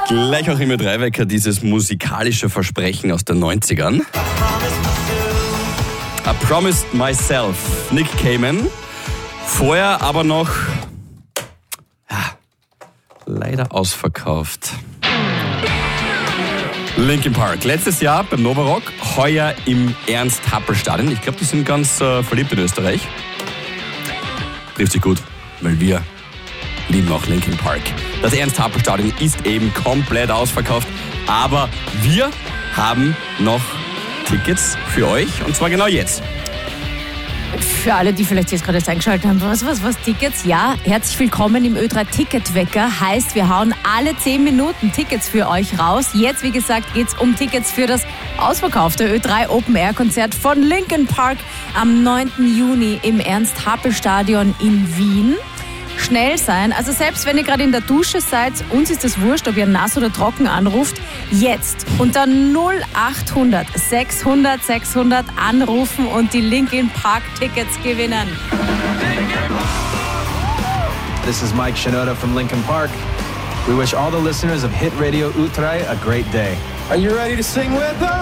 Gleich auch im Ö3-Wecker dieses musikalische Versprechen aus den 90ern. I Promised Myself, Nick Cayman. Vorher aber noch leider ausverkauft. Linkin Park. Letztes Jahr beim Nova Rock, heuer im Ernst-Happel-Stadion. Ich glaube, die sind ganz verliebt in Österreich. Trifft sich gut, weil wir lieben auch Linkin Park. Das Ernst-Happel-Stadion ist eben komplett ausverkauft, aber wir haben noch Tickets für euch und zwar genau jetzt. Für alle, die vielleicht jetzt gerade eingeschaltet haben, was, Tickets? Ja, herzlich willkommen im Ö3-Ticketwecker. Heißt, wir hauen alle 10 Minuten Tickets für euch raus. Jetzt, wie gesagt, geht's um Tickets für das ausverkaufte Ö3-Open-Air-Konzert von Linkin Park am 9. Juni im Ernst-Happel-Stadion in Wien. Schnell sein, also selbst wenn ihr gerade in der Dusche seid, uns ist das wurscht, ob ihr nass oder trocken anruft, jetzt unter 0800 600 600 anrufen und die Linkin Park Tickets gewinnen. This is Mike Shinoda from Linkin Park. We wish all the listeners of Hit Radio Utrecht a great day. Are you ready to sing with us?